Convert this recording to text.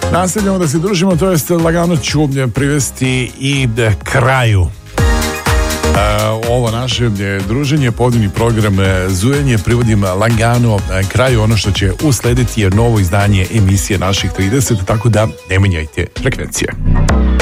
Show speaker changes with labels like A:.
A: Nastavljamo da se družimo, to jest lagano ću privesti i kraju ovo naše druženje, podnevni program Zujanje privodim lagano kraju. Ono što će uslediti je novo izdanje emisije naših 30, tako da ne menjajte frekvencije.